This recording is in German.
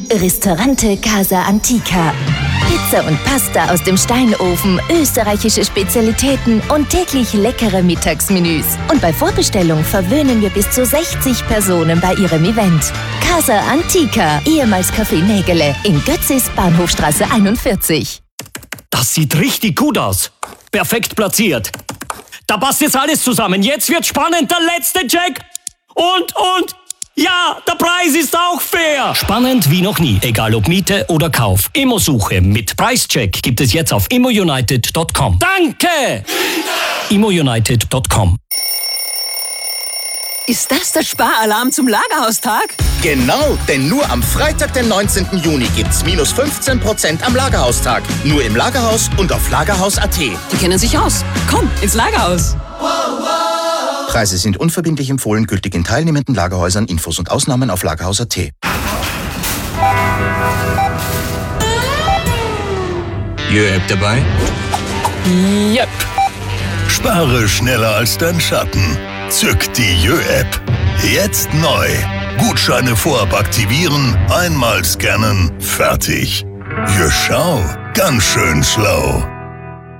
Ristorante Casa Antica. Pizza und Pasta aus dem Steinofen, österreichische Spezialitäten und täglich leckere Mittagsmenüs. Und bei Vorbestellung verwöhnen wir bis zu 60 Personen bei Ihrem Event. Casa Antica, ehemals Café Nägele, in Götzis, Bahnhofstraße 41. Das sieht richtig gut aus. Perfekt platziert. Da passt jetzt alles zusammen. Jetzt wird spannend, der letzte Check. Und, ja, der Preis ist auch fair. Spannend wie noch nie, egal ob Miete oder Kauf. Immosuche mit Preischeck gibt es jetzt auf immounited.com. Danke! immounited.com. Ist das der Sparalarm zum Lagerhaustag? Genau, denn nur am Freitag, den 19. Juni gibt's minus 15% am Lagerhaustag. Nur im Lagerhaus und auf lagerhaus.at. Die kennen sich aus. Komm, ins Lagerhaus. Preise sind unverbindlich empfohlen, gültig in teilnehmenden Lagerhäusern. Infos und Ausnahmen auf lagerhaus.at. Jö-App dabei? Yep. Spare schneller als dein Schatten. Zück die Jö-App. Jetzt neu. Gutscheine vorab aktivieren, einmal scannen, fertig. Jö, schau, ganz schön schlau.